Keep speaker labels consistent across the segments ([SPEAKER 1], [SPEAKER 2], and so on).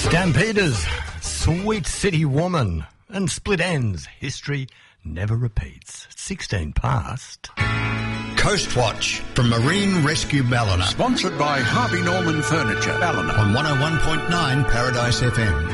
[SPEAKER 1] Stampeders, Sweet City Woman, and Split Ends, History Never Repeats. 16 past.
[SPEAKER 2] Coast Watch from Marine Rescue Ballina.
[SPEAKER 3] Sponsored by Harvey Norman Furniture, Ballina.
[SPEAKER 2] On 101.9 Paradise FM.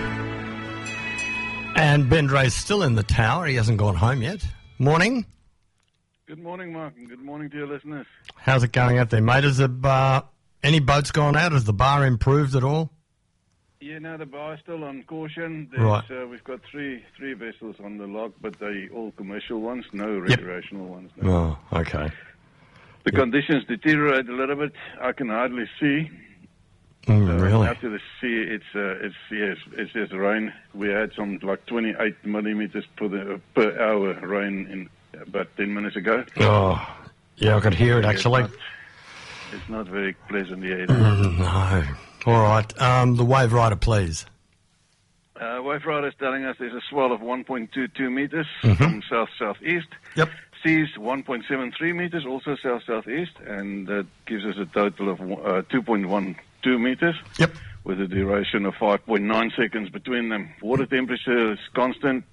[SPEAKER 1] And Ben Dray's still in the tower. He hasn't gone home yet. Morning.
[SPEAKER 4] Good morning, Mark, and good morning to your listeners.
[SPEAKER 1] How's it going out there, mate? Has any boats gone out? Has the bar improved at all?
[SPEAKER 4] Yeah, no, the bar is still on caution.
[SPEAKER 1] Right.
[SPEAKER 4] We've got three vessels on the lock, but they all commercial ones, no recreational ones. No.
[SPEAKER 1] Oh, okay.
[SPEAKER 4] The conditions deteriorate a little bit. I can hardly see.
[SPEAKER 1] Really?
[SPEAKER 4] After the sea, it's just rain. We had some like 28 millimeters per hour rain in about 10 minutes ago.
[SPEAKER 1] Oh, yeah, I could hear it actually.
[SPEAKER 4] It's not very pleasant yet.
[SPEAKER 1] No. All right. The wave rider, please.
[SPEAKER 4] Wave rider is telling us there's a swell of 1.22 meters from south-southeast.
[SPEAKER 1] Yep.
[SPEAKER 4] Seas 1.73 meters, also south-southeast, and that gives us a total of 2.12 meters.
[SPEAKER 1] Yep.
[SPEAKER 4] With a duration of 5.9 seconds between them. Water temperature is constant,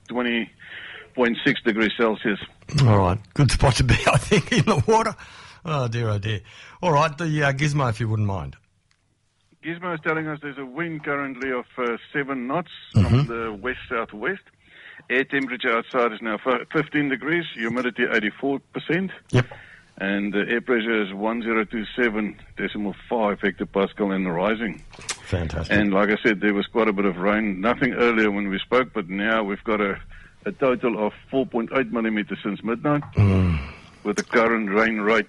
[SPEAKER 4] 20.6 degrees Celsius.
[SPEAKER 1] All right. Good spot to be, I think, in the water. Oh, dear, oh, dear. All right. The gizmo, if you wouldn't mind.
[SPEAKER 4] Gizmo is telling us there's a wind currently of 7 knots from the west-southwest. Air temperature outside is now 15 degrees, humidity 84%.
[SPEAKER 1] Yep.
[SPEAKER 4] And the air pressure is 1027.5 hectopascal and rising.
[SPEAKER 1] Fantastic.
[SPEAKER 4] And like I said, there was quite a bit of rain. Nothing earlier when we spoke, but now we've got a total of 4.8 millimeters since midnight. With the current rain rate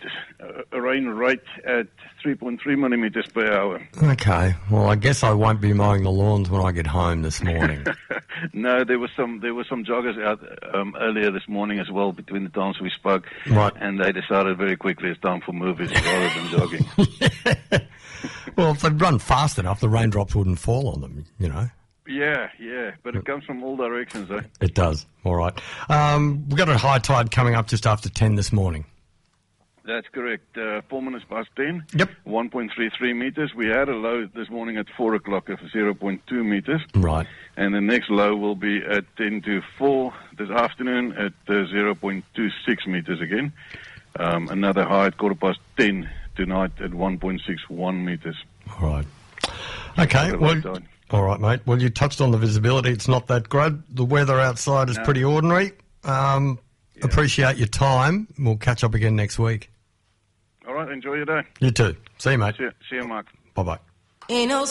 [SPEAKER 4] at 3.3 millimeters per hour.
[SPEAKER 1] Okay. Well, I guess I won't be mowing the lawns when I get home this morning.
[SPEAKER 4] No, there were some joggers out earlier this morning as well between the times we spoke.
[SPEAKER 1] Right.
[SPEAKER 4] And they decided very quickly it's time for movies rather than jogging.
[SPEAKER 1] Well, if they'd run fast enough, the raindrops wouldn't fall on them, you know.
[SPEAKER 4] Yeah, but it comes from all directions, eh?
[SPEAKER 1] It does. All right. We've got a high tide coming up just after 10 this morning.
[SPEAKER 4] That's correct. 4 minutes past 10.
[SPEAKER 1] Yep.
[SPEAKER 4] 1.33 meters. We had a low this morning at 4 o'clock of 0.2 meters.
[SPEAKER 1] Right.
[SPEAKER 4] And the next low will be at 10 to 4 this afternoon at 0.26 meters again. Another high at 10:15 tonight at 1.61 meters.
[SPEAKER 1] All right. Okay. Well, all right, mate. Well, you touched on the visibility. It's not that great. The weather outside is pretty ordinary. Appreciate your time. We'll catch up again next week.
[SPEAKER 4] All right. Enjoy your day.
[SPEAKER 1] You too. See you, mate.
[SPEAKER 4] See you, Mark.
[SPEAKER 1] Bye-bye.
[SPEAKER 5] Ain't no